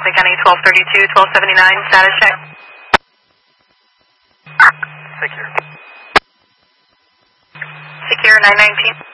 Atlantic County 1232, 1279, status check. Secure. Secure 919.